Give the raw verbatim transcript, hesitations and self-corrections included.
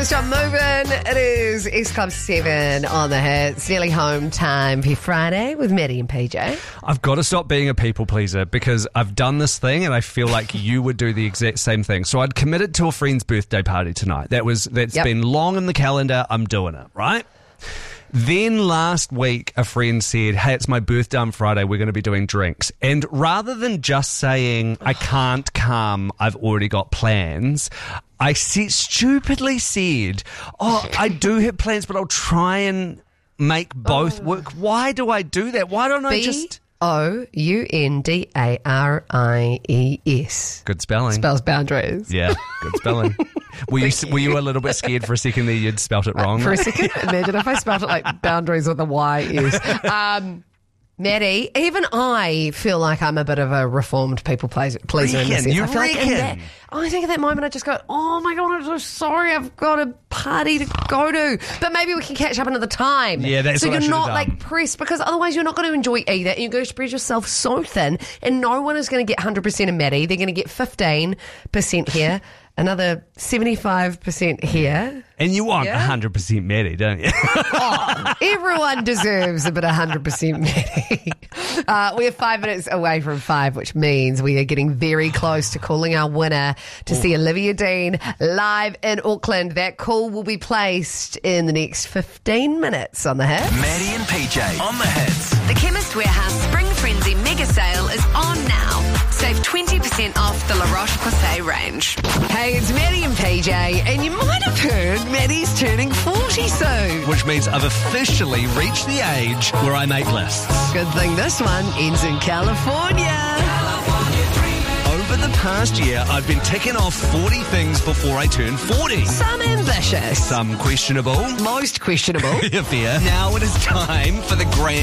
Stop moving. It is East Club seven on the hit. It's nearly home time for Friday with Maddie and P J. I've got to stop being a people pleaser because I've done this thing and I feel like you would do the exact same thing. So I'd committed to a friend's birthday party tonight. That was, that's Yep. been long in the calendar. I'm doing it, right? Then last week, a friend said, hey, it's my birthday on Friday. We're going to be doing drinks. And rather than just saying, I can't come, I've already got plans, I said, stupidly said, oh, I do have plans, but I'll try and make both work. Why do I do that? Why don't I just... O U N D A R I E S. Good spelling. Spells boundaries. Yeah, good spelling. Were you, were you a little bit scared for a second there you'd spelt it wrong? For a second, imagine if I spelled it like boundaries with a Y. Yes. Um, Maddie, even I feel like I'm a bit of a reformed people pleaser. pleaser in this sense. You I feel like in reckon? that, I think at that moment I just go, oh my God, I'm so sorry, I've got a party to go to. But maybe we can catch up another time. Yeah, that's so what I you're should have not like done. pressed, because otherwise you're not going to enjoy either. And you're going to spread yourself so thin, and no one is going to get one hundred percent of Maddie. They're going to get fifteen percent here, another seventy-five percent here. And you want Yeah? one hundred percent Maddie, don't you? Oh, everyone deserves a bit of one hundred percent Maddie. Uh, we are five minutes away from five, which means we are getting very close to calling our winner to see Olivia Dean live in Auckland. That call will be placed in the next fifteen minutes on the hit. Maddie and P J on the hits. The Chemist Warehouse Spring Frenzy mega sale is on now. Save twenty percent off the La Roche-Posay range. Hey, it's Maddie and P J, and you might have heard Maddie's turning forty soon. Which means I've officially reached the age where I make lists. Good thing this one ends in California. Over the past year, I've been ticking off forty things before I turn forty. Some ambitious. Some questionable. Most questionable. Fair. Now it is time for the grand